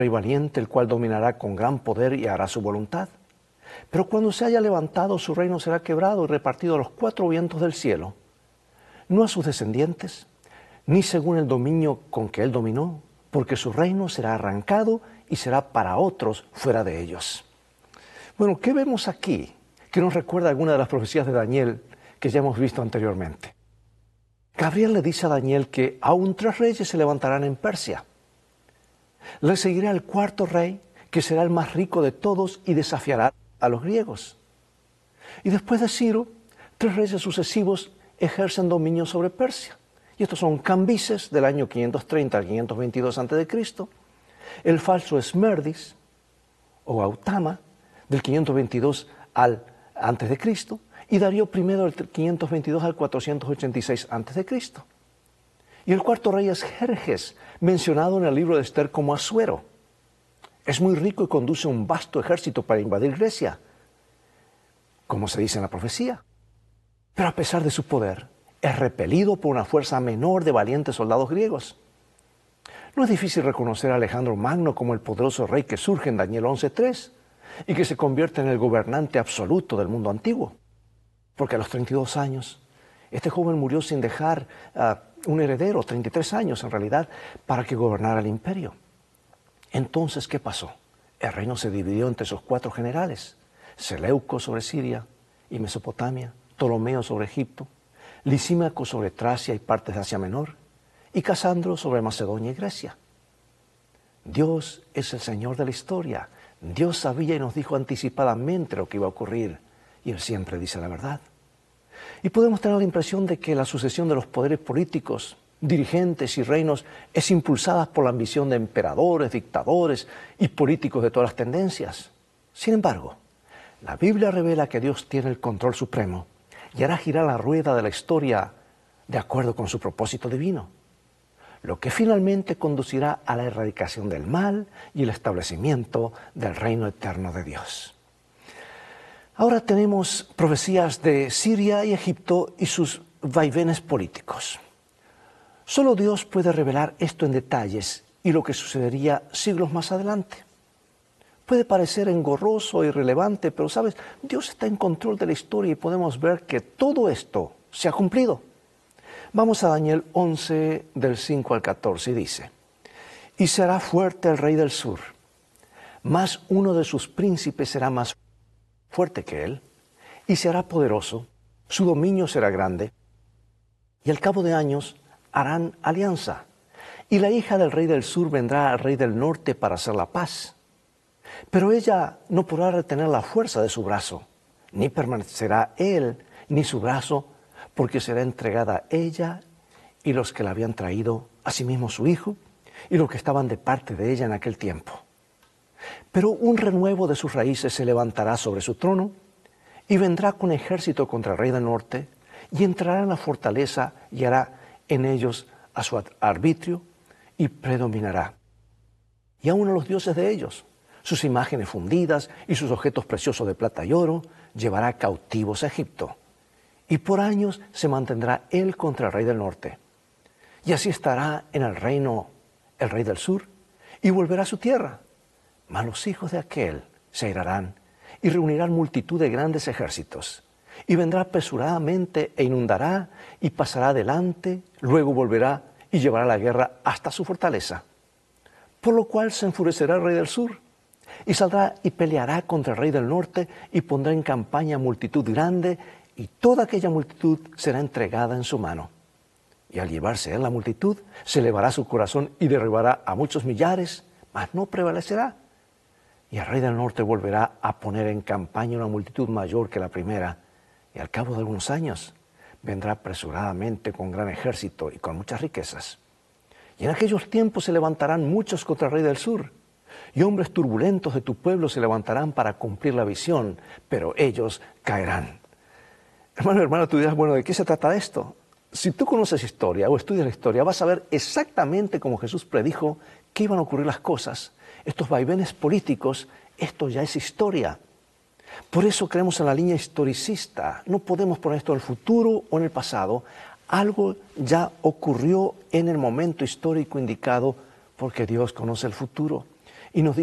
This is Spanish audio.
rey valiente, el cual dominará con gran poder y hará su voluntad. Pero cuando se haya levantado, su reino será quebrado y repartido a los cuatro vientos del cielo, no a sus descendientes, ni según el dominio con que él dominó, porque su reino será arrancado y será para otros fuera de ellos. Bueno, ¿qué vemos aquí que nos recuerda alguna de las profecías de Daniel que ya hemos visto anteriormente? Gabriel le dice a Daniel que aún 3 reyes se levantarán en Persia. Le seguirá el 4.º rey, que será el más rico de todos y desafiará a los griegos. Y después de Ciro, 3 reyes sucesivos ejercen dominio sobre Persia. Y estos son Cambises, del año 530 al 522 a.C., el falso Esmerdis, o Gautama, del 522 al a.C., y Darío I, del 522 al 486 a.C. Y el 4.º rey es Jerjes, mencionado en el libro de Esther como Asuero. Es muy rico y conduce un vasto ejército para invadir Grecia, como se dice en la profecía. Pero a pesar de su poder, es repelido por una fuerza menor de valientes soldados griegos. No es difícil reconocer a Alejandro Magno como el poderoso rey que surge en Daniel 11.3 y que se convierte en el gobernante absoluto del mundo antiguo. Porque a los 32 años, este joven murió sin dejar un heredero, 33 años en realidad, para que gobernara el imperio. Entonces, ¿qué pasó? El reino se dividió entre sus 4 generales: Seleuco sobre Siria y Mesopotamia, Ptolomeo sobre Egipto, Lisímaco sobre Tracia y partes de Asia Menor, y Casandro sobre Macedonia y Grecia. Dios es el Señor de la historia. Dios sabía y nos dijo anticipadamente lo que iba a ocurrir, y Él siempre dice la verdad. Y podemos tener la impresión de que la sucesión de los poderes políticos, dirigentes y reinos es impulsada por la ambición de emperadores, dictadores y políticos de todas las tendencias. Sin embargo, la Biblia revela que Dios tiene el control supremo y hará girar la rueda de la historia de acuerdo con su propósito divino, lo que finalmente conducirá a la erradicación del mal y el establecimiento del reino eterno de Dios. Ahora tenemos profecías de Siria y Egipto y sus vaivenes políticos. Solo Dios puede revelar esto en detalles y lo que sucedería siglos más adelante. Puede parecer engorroso e irrelevante, pero sabes, Dios está en control de la historia y podemos ver que todo esto se ha cumplido. Vamos a Daniel 11, del 5 al 14, y dice: «Y será fuerte el rey del sur, mas uno de sus príncipes será más fuerte que él, y será poderoso, su dominio será grande, y al cabo de años harán alianza, y la hija del rey del sur vendrá al rey del norte para hacer la paz. Pero ella no podrá retener la fuerza de su brazo, ni permanecerá él ni su brazo, porque será entregada ella y los que la habían traído, asimismo su hijo, y los que estaban de parte de ella en aquel tiempo. Pero un renuevo de sus raíces se levantará sobre su trono, y vendrá con ejército contra el rey del norte, y entrará en la fortaleza y hará en ellos a su arbitrio, y predominará. Y aun a los dioses de ellos, sus imágenes fundidas y sus objetos preciosos de plata y oro, llevará cautivos a Egipto. Y por años se mantendrá él contra el rey del norte. Y así estará en el reino el rey del sur, y volverá a su tierra. Mas los hijos de aquel se airarán y reunirán multitud de grandes ejércitos. Y vendrá apresuradamente e inundará y pasará adelante, luego volverá y llevará la guerra hasta su fortaleza. Por lo cual se enfurecerá el rey del sur, y saldrá y peleará contra el rey del norte, y pondrá en campaña multitud grande, y toda aquella multitud será entregada en su mano. Y al llevarse él la multitud, se elevará su corazón y derribará a muchos millares, mas no prevalecerá. Y el rey del norte volverá a poner en campaña una multitud mayor que la primera, y al cabo de algunos años vendrá apresuradamente con gran ejército y con muchas riquezas. Y en aquellos tiempos se levantarán muchos contra el rey del sur, y hombres turbulentos de tu pueblo se levantarán para cumplir la visión, pero ellos caerán». Hermano, tú dirás, bueno, ¿de qué se trata esto? Si tú conoces historia o estudias la historia, vas a ver exactamente como Jesús predijo que iban a ocurrir las cosas. Estos vaivenes políticos, esto ya es historia. Por eso creemos en la línea historicista. No podemos poner esto en el futuro o en el pasado. Algo ya ocurrió en el momento histórico indicado porque Dios conoce el futuro. y nos